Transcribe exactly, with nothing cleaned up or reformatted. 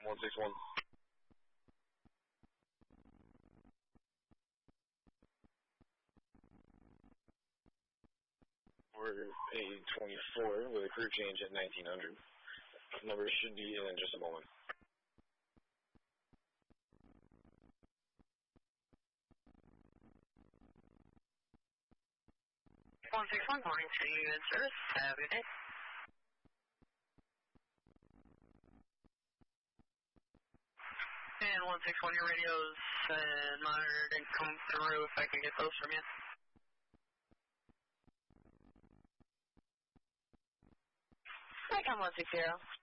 one six one. We're A twenty-four with a crew change at nineteen hundred. Number should be in in just a moment. one six one, morning to you in service. Have a good day. And one six one, your radios and monitor didn't come through. If I can get those from you. I come one six zero.